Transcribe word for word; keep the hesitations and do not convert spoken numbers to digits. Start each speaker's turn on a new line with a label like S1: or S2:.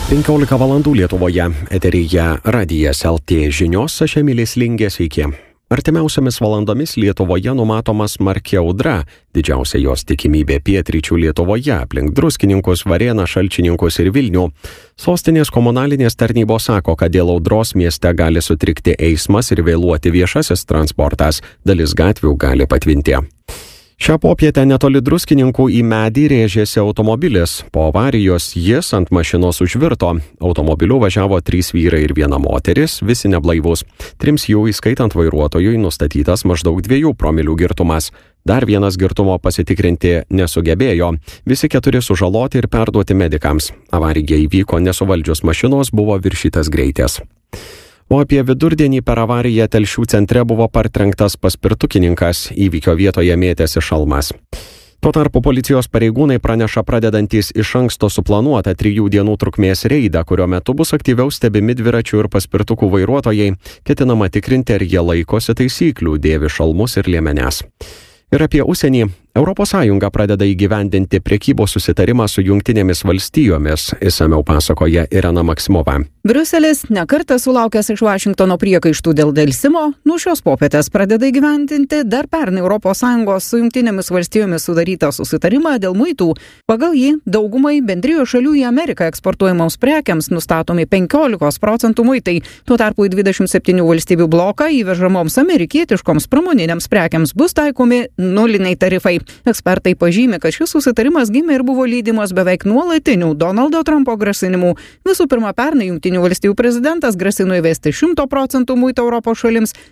S1: penkiolika valandų Lietuvoje, eteryje Radijas L T žinios, aš Emilis Lingė, sveiki. Artimiausiamis valandomis Lietuvoje numatoma smarki audra, didžiausia jos tikimybė pietryčių Lietuvoje, aplink Druskininkus, Varėną, Šalčininkus ir Vilnių. Sostinės komunalinės tarnybos sako, kad dėl audros mieste gali sutrikti eismas ir vėluoti viešasis transportas, dalis gatvių gali patvinti. Šią popietę netoli Druskininkų į medį rėžėsi automobilis. Po avarijos jis ant mašinos užvirto. Automobiliu važiavo trys vyrai ir viena moteris, visi neblaivūs. Trims jų, įskaitant vairuotojui, nustatytas maždaug dviejų promilių girtumas. Dar vienas girtumo pasitikrinti nesugebėjo. Visi keturi sužaloti ir perduoti medikams. Avarija įvyko nesuvaldžius mašinos, buvo viršytas greitis. O apie vidurdienį per avariją Telšių centre buvo partrenktas paspirtukininkas, įvykio vietoje mėtėsi šalmas. Tuo tarpu policijos pareigūnai praneša pradedantys iš anksto suplanuotą trijų dienų trukmės reidą, kurio metu bus aktyviau stebimi dviračių ir paspirtukų vairuotojai, ketinama tikrinti, ar jie laikosi taisyklių, dėvi šalmus ir liemenes. Ir apie užsienį. Europos Sąjunga pradeda įgyvendinti prekybos susitarimą su Jungtinėmis valstijomis, išsamiau pasakoja Irena Maksimova.
S2: Briuselis nekartą sulaukęs iš Vašingtono priekaištų dėl delsimo, nuo šios popietės pradeda įgyvendinti dar pernai Europos Sąjungos su Jungtinėmis valstijomis sudarytą susitarimą dėl muitų. Pagal jį daugumai bendrijos šalių į Ameriką eksportuojamoms prekiams nustatomi penkiolikos procentų muitai. Tuo tarpu į dvidešimt septynių valstybių bloką įvežamoms amerikietiškoms pramoninėms prekiams bus taikomi nuliniai tarifai. Ekspertai pažymi, kad šis susitarimas gimė ir buvo lydimas beveik nuolatinių Donaldo Trumpo grasinimų. Visų pirma, pernai Jungtinių valstijų prezidentas grasino įvesti šimto procentų muitą Europos šalims,